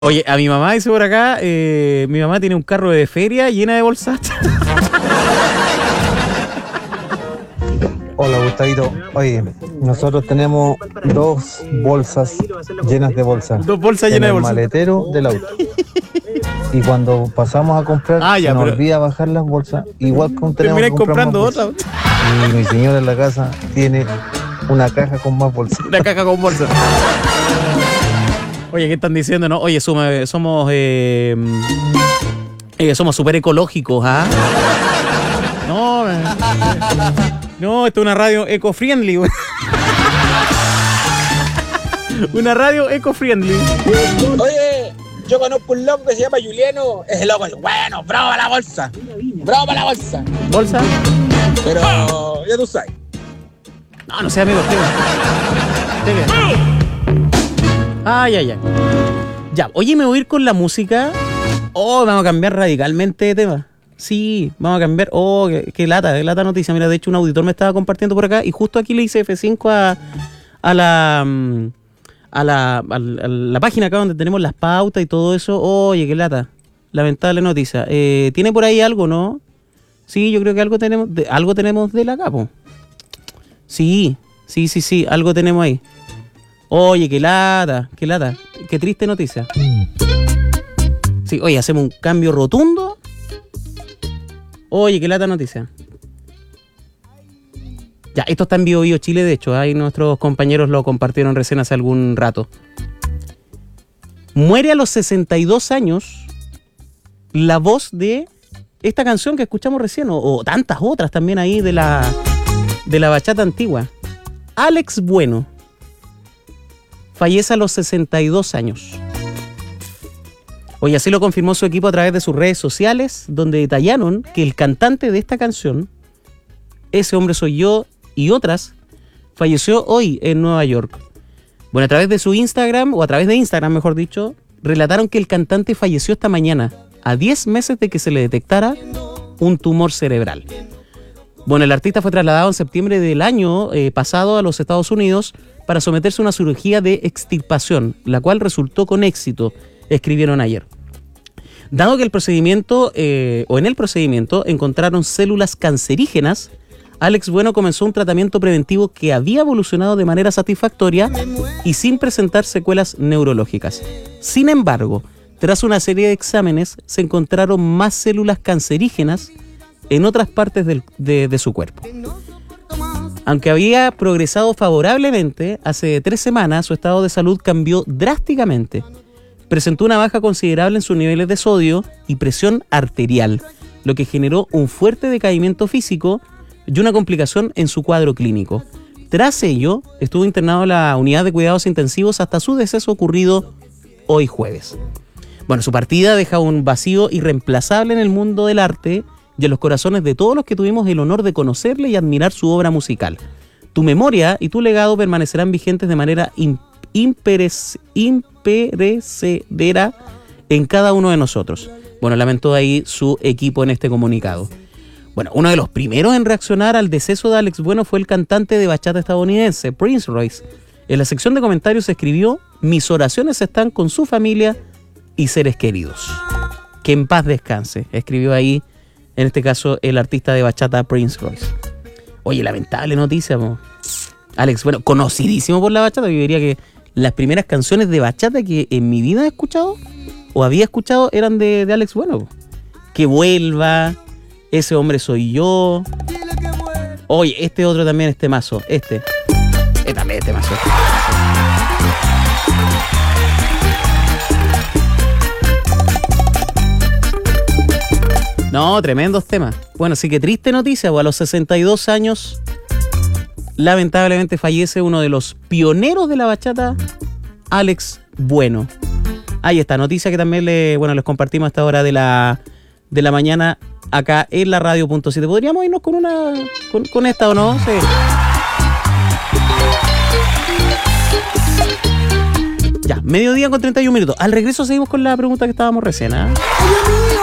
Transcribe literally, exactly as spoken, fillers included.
Oye, a mi mamá dice por acá, eh, mi mamá tiene un carro de feria llena de bolsas. Hola, Gustavito. Oye, nosotros tenemos dos bolsas llenas de bolsas. Dos bolsas en llenas de el bolsas. maletero del auto. Y cuando pasamos a comprar, Ah, ya, se nos pero- olvida bajar las bolsas. Igual que tenemos que Terminé comprar comprando más otra. bolsas. Y mi señora en la casa tiene una caja con más bolsas. Una caja con bolsa. Oye, ¿qué están diciendo, no? Oye, suma- somos eh, eh, somos súper ecológicos, ¿ah? No, eh, no, esto es una radio eco-friendly. güey. Una radio eco-friendly. Oye, yo conozco un loco que se llama Juliano. Ese loco es bueno, bravo para la bolsa. Bravo para la bolsa. ¿Bolsa? Pero ya tú sabes. No, no sé, amigo. Explica. Explica. Ay, ay, ay. Ya, oye, me voy a ir con la música. Oh, vamos a cambiar radicalmente de tema. Sí, vamos a cambiar. Oh, qué, qué lata, qué lata noticia. Mira, de hecho, un auditor me estaba compartiendo por acá y justo aquí le hice F cinco a, a la. mm, A la, a la, a la página acá donde tenemos las pautas y todo eso. Oye, qué lata. Lamentable noticia. Eh, ¿Tiene por ahí algo, no? Sí, yo creo que algo tenemos de, algo tenemos de la capo. Sí, sí, sí, sí, algo tenemos ahí. Oye, qué lata, qué lata. Qué triste noticia. Sí, oye, hacemos un cambio rotundo. Oye, qué lata noticia. Ya, esto está en Bio Bio Chile, de hecho, ahí nuestros compañeros lo compartieron recién hace algún rato. Muere a los sesenta y dos años la voz de esta canción que escuchamos recién, o, o tantas otras también ahí de la, de la bachata antigua. Alex Bueno fallece a los sesenta y dos años. Hoy así lo confirmó su equipo a través de sus redes sociales, donde detallaron que el cantante de esta canción, Ese hombre soy yo, y otras, falleció hoy en Nueva York. Bueno, a través de su Instagram, o a través de Instagram, mejor dicho, relataron que el cantante falleció esta mañana, a diez meses de que se le detectara un tumor cerebral. Bueno, el artista fue trasladado en septiembre del año eh, pasado a los Estados Unidos para someterse a una cirugía de extirpación, la cual resultó con éxito, escribieron ayer. Dado que el procedimiento, eh, o en el procedimiento, encontraron células cancerígenas, Alex Bueno comenzó un tratamiento preventivo que había evolucionado de manera satisfactoria y sin presentar secuelas neurológicas. Sin embargo, tras una serie de exámenes, se encontraron más células cancerígenas en otras partes del- de, de su cuerpo. Aunque había progresado favorablemente, hace tres semanas su estado de salud cambió drásticamente. Presentó una baja considerable en sus niveles de sodio y presión arterial, lo que generó un fuerte decaimiento físico y una complicación en su cuadro clínico. Tras ello, estuvo internado en la unidad de cuidados intensivos hasta su deceso ocurrido hoy jueves. Bueno, su partida deja un vacío irreemplazable en el mundo del arte y en los corazones de todos los que tuvimos el honor de conocerle y admirar su obra musical. Tu memoria y tu legado permanecerán vigentes de manera im- imperec- imperecedera en cada uno de nosotros. Bueno, lamentó ahí su equipo en este comunicado. Bueno, uno de los primeros en reaccionar al deceso de Alex Bueno fue el cantante de bachata estadounidense, Prince Royce. En la sección de comentarios escribió: mis oraciones están con su familia y seres queridos. Que en paz descanse, escribió ahí, en este caso, el artista de bachata Prince Royce. Oye, lamentable noticia, po. Alex Bueno, conocidísimo por la bachata. Yo diría que las primeras canciones de bachata que en mi vida he escuchado, o había escuchado, eran de, de Alex Bueno, po. Que vuelva, Ese hombre soy yo. Oye, este otro también es temazo, este. Este también es temazo. No, tremendos temas. Bueno, sí que triste noticia, pues a los sesenta y dos años, lamentablemente fallece uno de los pioneros de la bachata, Alex Bueno. Ahí está, noticia que también le, bueno, les compartimos a esta hora de la, de la mañana acá en la radio punto siete. ¿Podríamos irnos con una, con, con esta o no? Sí. Ya, mediodía con treinta y un minutos. Al regreso seguimos con la pregunta que estábamos recién, ¿ah?